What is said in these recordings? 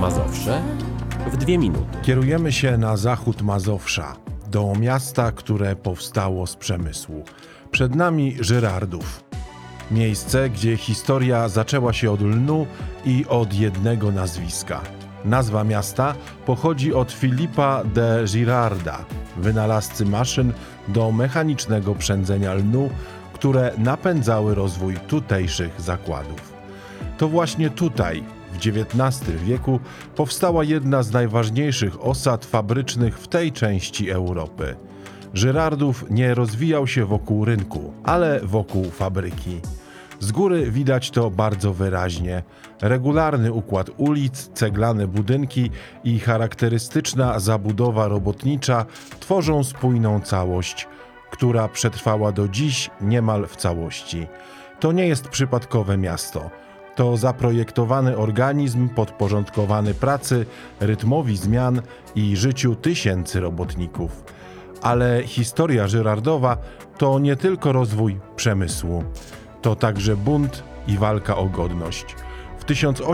Mazowsze w 2 minuty. Kierujemy się na zachód Mazowsza, do miasta, które powstało z przemysłu. Przed nami Żyrardów. Miejsce, gdzie historia zaczęła się od lnu i od jednego nazwiska. Nazwa miasta pochodzi od Filipa de Girarda, wynalazcy maszyn do mechanicznego przędzenia lnu, które napędzały rozwój tutejszych zakładów. To właśnie tutaj, w XIX wieku, powstała jedna z najważniejszych osad fabrycznych w tej części Europy. Żyrardów nie rozwijał się wokół rynku, ale wokół fabryki. Z góry widać to bardzo wyraźnie. Regularny układ ulic, ceglane budynki i charakterystyczna zabudowa robotnicza tworzą spójną całość, która przetrwała do dziś niemal w całości. To nie jest przypadkowe miasto. To zaprojektowany organizm podporządkowany pracy, rytmowi zmian i życiu tysięcy robotników. Ale historia Żyrardowa to nie tylko rozwój przemysłu. To także bunt i walka o godność. W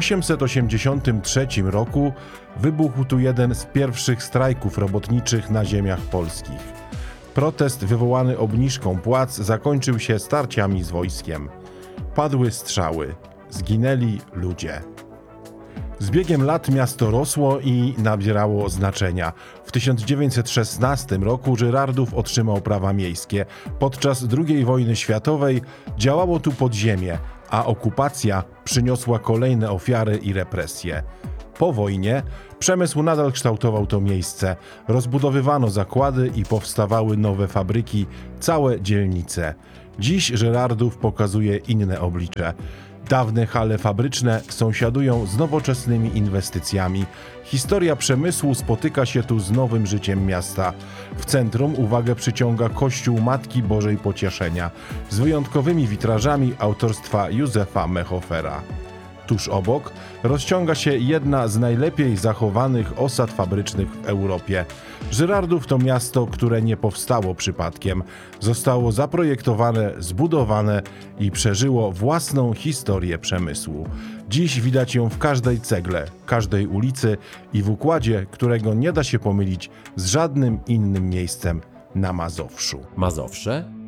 1883 roku wybuchł tu jeden z pierwszych strajków robotniczych na ziemiach polskich. Protest wywołany obniżką płac zakończył się starciami z wojskiem. Padły strzały, zginęli ludzie. Z biegiem lat miasto rosło i nabierało znaczenia. W 1916 roku Żyrardów otrzymał prawa miejskie. Podczas II wojny światowej działało tu podziemie, a okupacja przyniosła kolejne ofiary i represje. Po wojnie przemysł nadal kształtował to miejsce. Rozbudowywano zakłady i powstawały nowe fabryki, całe dzielnice. Dziś Żyrardów pokazuje inne oblicze. Dawne hale fabryczne sąsiadują z nowoczesnymi inwestycjami. Historia przemysłu spotyka się tu z nowym życiem miasta. W centrum uwagę przyciąga Kościół Matki Bożej Pocieszenia z wyjątkowymi witrażami autorstwa Józefa Mechofera. Tuż obok rozciąga się jedna z najlepiej zachowanych osad fabrycznych w Europie. Żyrardów to miasto, które nie powstało przypadkiem. Zostało zaprojektowane, zbudowane i przeżyło własną historię przemysłu. Dziś widać ją w każdej cegle, każdej ulicy i w układzie, którego nie da się pomylić z żadnym innym miejscem na Mazowszu. Mazowsze